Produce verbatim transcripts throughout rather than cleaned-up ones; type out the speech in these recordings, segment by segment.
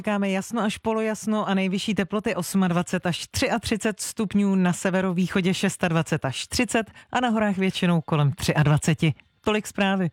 Čekáme jasno až polojasno a nejvyšší teploty dvacet osm až třicet tři stupňů, na severovýchodě dvacet šest až třicet a na horách většinou kolem dvacet tři. Tolik zprávy.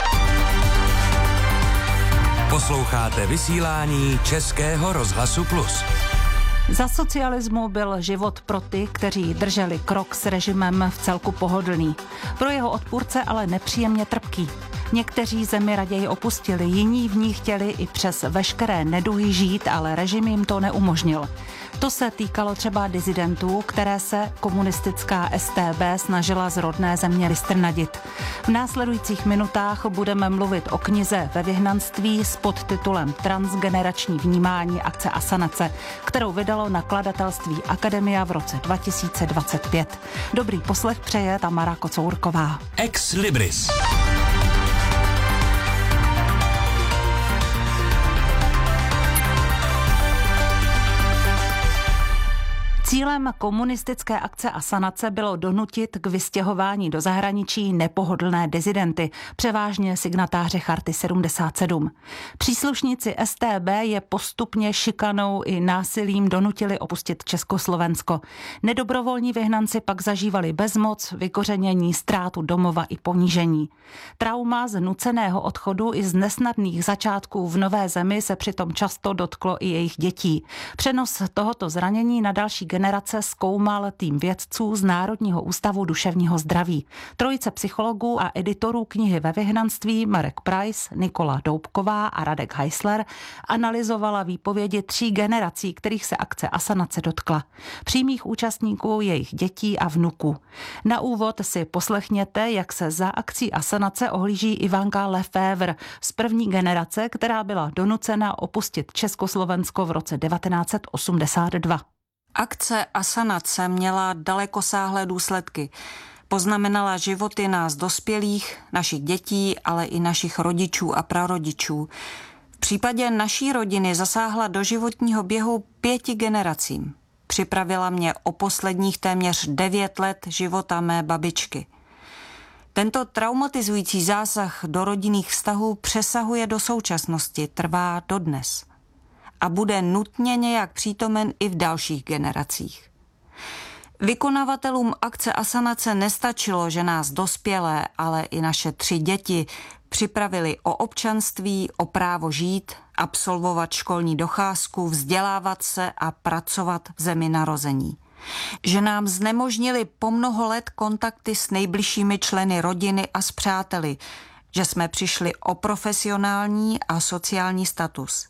Posloucháte vysílání Českého rozhlasu Plus. Za socialismu byl život pro ty, kteří drželi krok s režimem, v celku pohodlný. Pro jeho odpůrce ale nepříjemně trpký. Někteří zemi raději opustili, jiní v ní chtěli i přes veškeré neduhy žít, ale režim jim to neumožnil. To se týkalo třeba disidentů, které se komunistická S T B snažila z rodné země vystrnadit. V následujících minutách budeme mluvit o knize Ve vyhnanství s podtitulem Transgenerační vnímání akce Asanace, kterou vydalo nakladatelství Akademia v roce dva tisíce dvacet pět. Dobrý poslech přeje Tamara Kocourková. Ex Libris. Cílem komunistické akce Asanace bylo donutit k vystěhování do zahraničí nepohodlné dizidenty, převážně signatáře Charty sedmdesát sedm. Příslušníci S T B je postupně šikanou i násilím donutili opustit Československo. Nedobrovolní vyhnanci pak zažívali bezmoc, vykořenění, ztrátu domova i ponížení. Trauma z nuceného odchodu i z nesnadných začátků v nové zemi se přitom často dotklo i jejich dětí. Přenos tohoto zranění na další generace zkoumal tým vědců z Národního ústavu duševního zdraví. Trojice psychologů a editorů knihy Ve vyhnanství Marek Price, Nikola Doubková a Radek Heisler analyzovala výpovědi tří generací, kterých se akce Asanace dotkla. Přímých účastníků, jejich dětí a vnuků. Na úvod si poslechněte, jak se za akcí Asanace ohlíží Ivanka Lefevre z první generace, která byla donucena opustit Československo v roce devatenáct set osmdesát dva. Akce Asanace měla dalekosáhlé důsledky. Poznamenala životy nás dospělých, našich dětí, ale i našich rodičů a prarodičů. V případě naší rodiny zasáhla do životního běhu pěti generacím. Připravila mě o posledních téměř devět let života mé babičky. Tento traumatizující zásah do rodinných vztahů přesahuje do současnosti, trvá dodnes. A bude nutně nějak přítomen i v dalších generacích. Vykonavatelům akce Asanace nestačilo, že nás dospělé, ale i naše tři děti připravili o občanství, o právo žít, absolvovat školní docházku, vzdělávat se a pracovat v zemi narození. Že nám znemožnili po mnoho let kontakty s nejbližšími členy rodiny a s přáteli, že jsme přišli o profesionální a sociální status.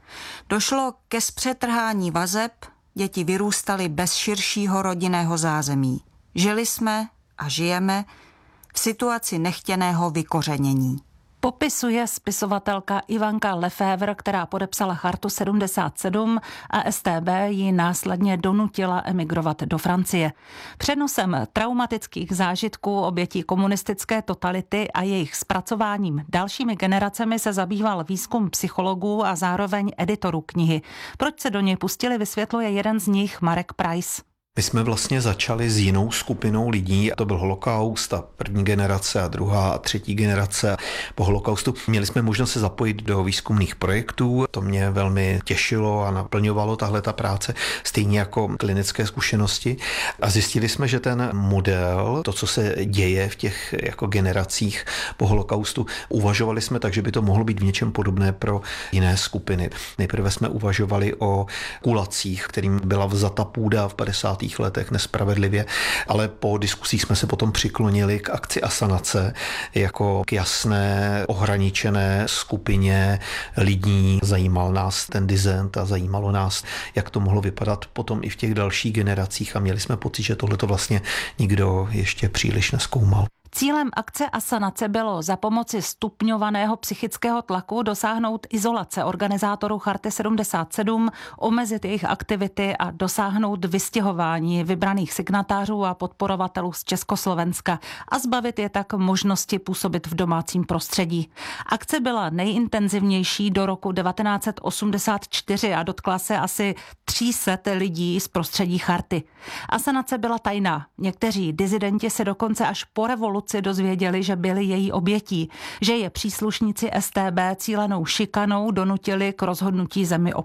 Došlo ke zpřetrhání vazeb, děti vyrůstaly bez širšího rodinného zázemí. Žili jsme a žijeme v situaci nechtěného vykořenění. Popisuje spisovatelka Ivanka Lefevre, která podepsala Chartu sedmdesát sedm a S T B ji následně donutila emigrovat do Francie. Přenosem traumatických zážitků obětí komunistické totality a jejich zpracováním dalšími generacemi se zabýval výzkum psychologů a zároveň editorů knihy. Proč se do něj pustili, vysvětluje jeden z nich, Marek Price. My jsme vlastně začali s jinou skupinou lidí, to byl holokaust, a první generace a druhá a třetí generace po holokaustu. Měli jsme možnost se zapojit do výzkumných projektů, to mě velmi těšilo a naplňovalo tahle ta práce, stejně jako klinické zkušenosti. A zjistili jsme, že ten model, to, co se děje v těch jako generacích po holokaustu, uvažovali jsme tak, že by to mohlo být v něčem podobné pro jiné skupiny. Nejprve jsme uvažovali o kulacích, kterým byla vzata půda v padesátých letech nespravedlivě, ale po diskusích jsme se potom přiklonili k akci Asanace jako k jasné, ohraničené skupině lidí. Zajímal nás ten dizent a zajímalo nás, jak to mohlo vypadat potom i v těch dalších generacích a měli jsme pocit, že tohle to vlastně nikdo ještě příliš nezkoumal. Cílem akce Asanace bylo za pomoci stupňovaného psychického tlaku dosáhnout izolace organizátorů Charty sedmdesát sedm, omezit jejich aktivity a dosáhnout vystěhování vybraných signatářů a podporovatelů z Československa a zbavit je tak možnosti působit v domácím prostředí. Akce byla nejintenzivnější do roku devatenáct set osmdesát čtyři a dotkla se asi tři sta lidí z prostředí Charty. Asanace byla tajná. Někteří dizidenti se dokonce až po revoluci dozvěděli, že byli její obětí, že je příslušníci S T B cílenou šikanou donutili k rozhodnutí zemi